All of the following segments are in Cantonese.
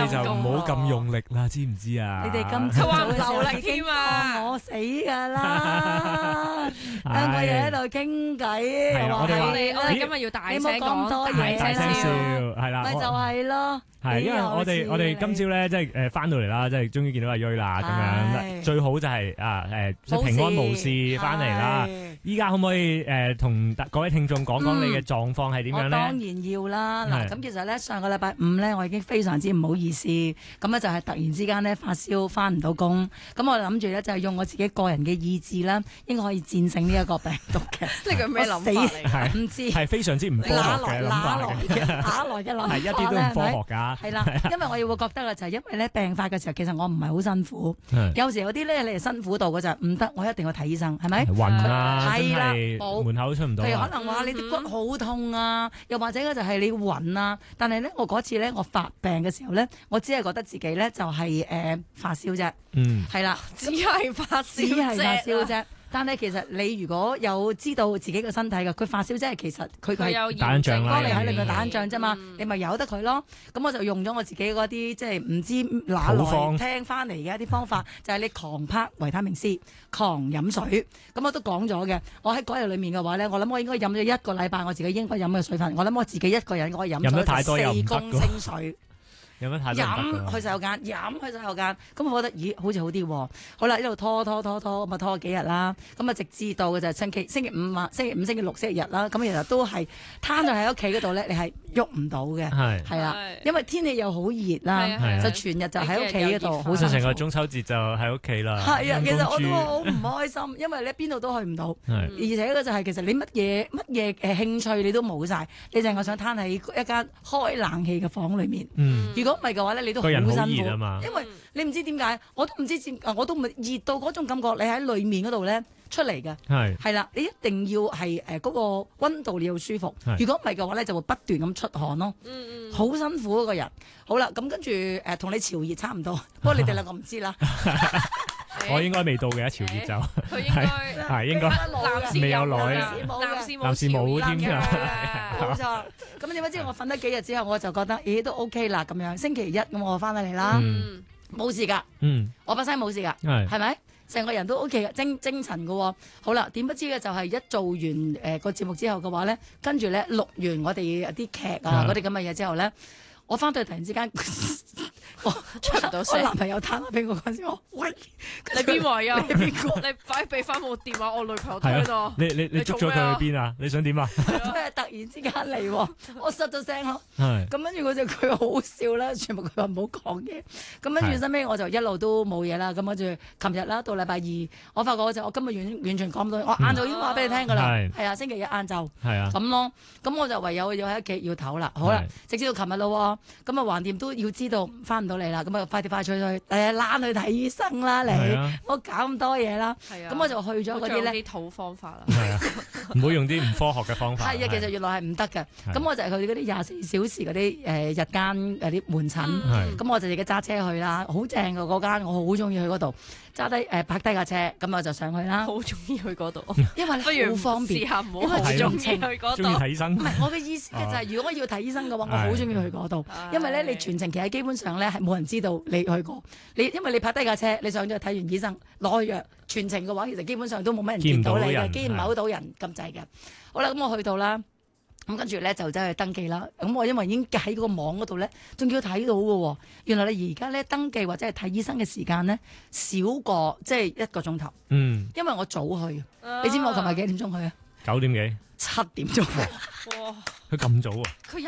哋就唔好咁用力啦，知唔知啊？ 你哋咁佢話唔流力添啊！ 我死㗎啦！兩個嘢喺度傾偈，又話我係哋今日要大聲你冇講多嘢大聲笑， 啦係啦， 咪就係咯。 係，因為我哋今朝咧，即係翻到嚟啦，即係終於見到阿瑞啦，咁樣最好就係即係平安無事翻嚟啦。依家可唔可以同各位聽眾講講你嘅狀況係點樣咧？ 我當然要啦。嗱，咁其實咧上個禮拜五咧，我已經非常之唔好意思，咁咧就係突然之間咧發燒翻唔到工，咁我諗住咧就係用我自己個人嘅意志啦，應該可以戰勝呢一個病毒嘅。 呢個咩諗法嚟？ 唔知係非常之唔科學嘅諗法嘅， 打來嘅諗法係一啲都唔科學㗎。 係啦，因為我會覺得嘅就係因為咧病發嘅時候，其實我唔係好辛苦，有時有啲咧你係辛苦到嘅就唔得，我一定要睇醫生，係咪？ 暈啊， 係啦， 冇門口出唔到。 譬如可能話你啲骨好痛啊，又或者咧就係你暈啊，但係咧我嗰次咧我發病嘅時候咧，我只係覺得自己咧就係發燒啫，係啦， 只係發燒啫。 但係其實你如果有知道自己嘅身體嘅，佢發燒即係其實佢係打緊仗啦， 幫你喺裏面打緊仗啫嘛，你咪由得佢咯。咁我就用咗我自己嗰啲即係唔知哪來聽翻嚟嘅一啲方法，就係你狂拍維他命 C， 狂飲水。咁我都講咗嘅，我喺嗰日裏面嘅話咧，我諗我應該飲咗一個禮拜我自己應該飲嘅水分，我諗我自己一個人我飲咗4公升水。飲去洗手間，咁我覺得咦好似好啲喎。好啦，一路拖，咁啊拖咗幾日啦。咁啊直至到嘅就係星期五啊，星期五、星期六、星期日啦。咁其實都係攤咗喺屋企嗰度咧，你係喐唔到嘅。係啦，因為天氣又好熱啦，就全日就喺屋企嗰度，好成個中秋節就喺屋企啦。 係啊，其實我都好唔開心，因為咧邊度都去唔到，而且咧就係其實你乜嘢興趣你都冇晒，你淨係想攤喺一間開冷氣嘅房裏面。如果唔係嘅話咧，你都好辛苦，因為你唔知點解，我都唔熱到嗰種感覺，你喺裏面嗰度咧出嚟嘅，係啦，你一定要係嗰個温度你要舒服，如果唔係嘅話咧，就會不斷咁出汗咯，好辛苦嗰個人。好啦，咁跟住同你潮熱差唔多，不過你哋兩個唔知啦。 我應該未到嘅，潮熱就佢應該未有耐， 男士冇添㗎， 冇錯。咁點解知我瞓得幾日之後，我就覺得咦都 OK 啦咁樣。星期一咁我翻返嚟啦，冇事㗎，我把聲冇事㗎，係咪？成個人都 OK 嘅，精神嘅喎。好啦，點不知嘅就係一做完個節目之後嘅話咧，跟住咧錄完我哋啲劇啊嗰啲咁嘅嘢之後咧，我翻到去突然之間。我出唔到聲，我男朋友打翻俾我嗰陣時，我喂你邊位啊？ 你邊個？ 你快俾翻我電話，我女朋友喺度。 你捉咗佢去邊啊？你想點啊？ 突然之間嚟喎，我失咗聲咯。咁跟住佢好笑啦，全部佢話唔好講嘢。咁跟住收尾我就一路都冇嘢啦。咁跟住琴日啦，到禮拜二，我發覺我今日完全講唔到，我晏晝已經話俾你聽㗎啦。係啊，星期一晏晝。係啊。咁咯，咁我就唯有要喺屋企要唞啦。好啦，直至到琴日咯，咁啊橫掂都要知道翻唔到嚟啦，咁啊快啲快脆去躝去睇醫生啦，你唔好搞咁多嘢啦。咁我就去咗嗰啲咧啲土方法啦， 唔好用啲唔科學嘅方法。 係啊，其實原來係唔得嘅。咁我就係去嗰啲24小時嗰啲日間嗰啲門診。咁我就自己揸車去啦，好正㗎嗰間，我好中意去嗰度。揸低泊低架車，咁我就上去啦。 好中意去嗰度， 因為好方便。 試下唔好中意去嗰度。 中意睇醫生。 唔係我嘅意思就係，如果我要睇醫生嘅話，我好中意去嗰度，因為咧你全程其實基本上咧係冇人知道你去過。因為你泊低架車，你上咗去睇完醫生攞藥，全程嘅話其實基本上都冇乜人見到你嘅，見唔到人咁滯嘅。好啦，咁我去到啦。咁跟住咧就走去登記啦。咁我因為已經喺嗰個網嗰度咧，仲要睇到嘅喎。原來你而家咧登記或者係睇醫生嘅時間咧少過即係1個鐘頭。因為我早去，你知唔知我琴日幾點鐘去啊 ？9點幾 ？7點鐘。 哇！ 佢咁早啊？ 佢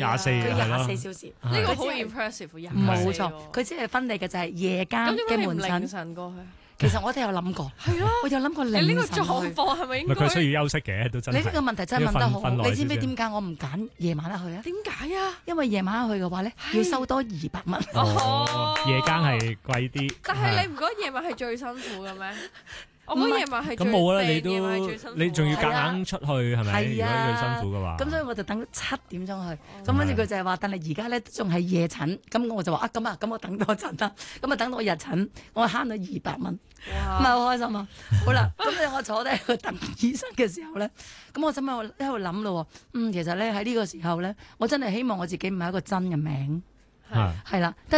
24小時。 呢個好 impressive。 冇錯，佢只係分你嘅就係夜間嘅門診。 凌晨過去。 其實我哋有諗過，我有諗過凌晨去。 你呢個狀況係咪應該？ 佢需要休息嘅，都真係。 你呢個問題真係問得好。你知唔知點解我唔揀夜晚黑去啊？ 點解啊？ 因為夜晚黑去嘅話咧，要收多200蚊。 夜間係貴啲。 但係你唔覺得夜晚係最辛苦嘅咩？我覺得夜晚係最咁冇啦，你仲要夾硬出去係咪？如果最辛苦嘅話。 咁所以我就等到7點鐘去。咁跟住佢就係話，但係而家咧仲係夜診。咁我就話咁我等多陣啦。咁啊等到我日診，我慳咗200蚊。唔係好開心啊！好啦，咁我坐低喺度等醫生嘅時候咧，咁我心喺度諗咯。其實咧喺呢個時候咧，我真係希望我自己唔係一個真嘅名，係啦。